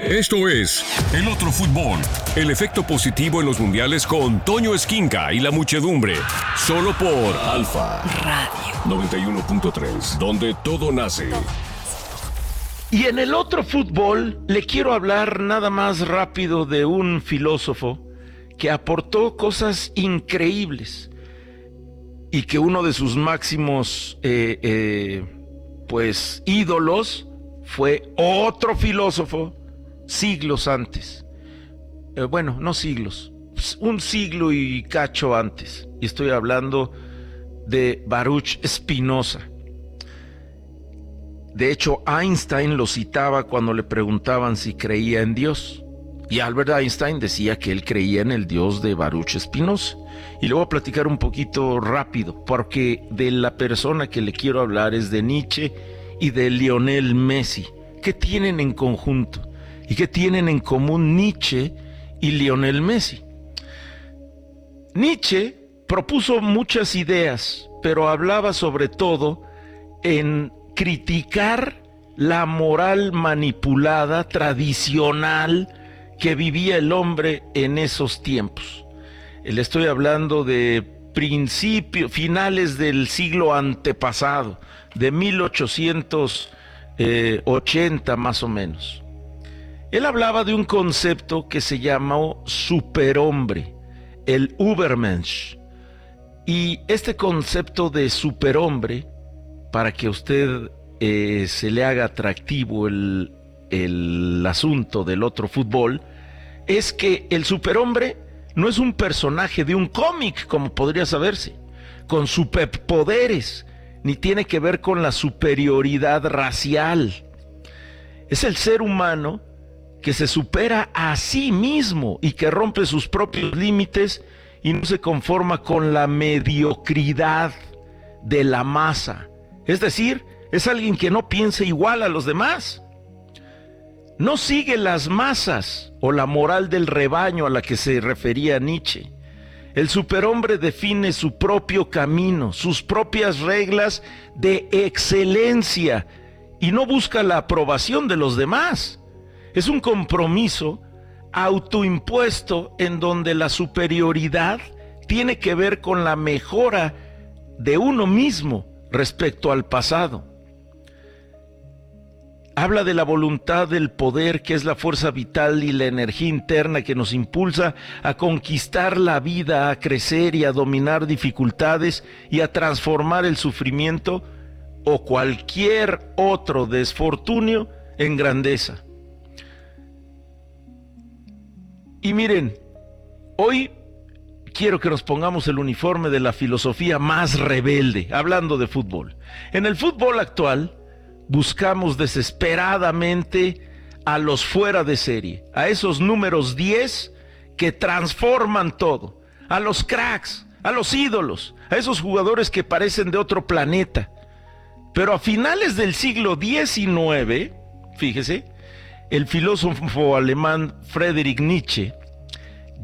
Esto es El Otro Fútbol, el efecto positivo en los mundiales con Toño Esquinca y la muchedumbre, solo por Alfa Radio 91.3, donde todo nace. Y en El Otro Fútbol le quiero hablar nada más rápido de un filósofo que aportó cosas increíbles y que uno de sus máximos ídolos fue otro filósofo siglos antes. No siglos, un siglo y cacho antes. Y estoy hablando de Baruch Spinoza. De hecho, Einstein lo citaba cuando le preguntaban si creía en Dios. Y Albert Einstein decía que él creía en el Dios de Baruch Spinoza. Y le voy a platicar un poquito rápido, porque de la persona que le quiero hablar es de Nietzsche y de Lionel Messi. ¿Qué tienen en conjunto? ¿Y qué tienen en común Nietzsche y Lionel Messi? Nietzsche propuso muchas ideas, pero hablaba sobre todo en criticar la moral manipulada, tradicional, que vivía el hombre en esos tiempos. Le estoy hablando de finales del siglo antepasado, de 1880 más o menos. Él hablaba de un concepto que se llamó superhombre, el Übermensch. Y este concepto de superhombre, para que a usted se le haga atractivo el asunto del otro fútbol, es que el superhombre no es un personaje de un cómic, como podría saberse, con superpoderes, ni tiene que ver con la superioridad racial. Es el ser humano que se supera a sí mismo y que rompe sus propios límites y no se conforma con la mediocridad de la masa. Es decir, es alguien que no piensa igual a los demás. No sigue las masas o la moral del rebaño a la que se refería Nietzsche. El superhombre define su propio camino, sus propias reglas de excelencia y no busca la aprobación de los demás. Es un compromiso autoimpuesto en donde la superioridad tiene que ver con la mejora de uno mismo respecto al pasado. Habla de la voluntad del poder, que es la fuerza vital y la energía interna que nos impulsa a conquistar la vida, a crecer y a dominar dificultades y a transformar el sufrimiento o cualquier otro desfortunio en grandeza. Y miren, hoy quiero que nos pongamos el uniforme de la filosofía más rebelde, hablando de fútbol. En el fútbol actual buscamos desesperadamente a los fuera de serie, a esos números 10 que transforman todo, a los cracks, a los ídolos, a esos jugadores que parecen de otro planeta. Pero a finales del siglo XIX, fíjese, el filósofo alemán Friedrich Nietzsche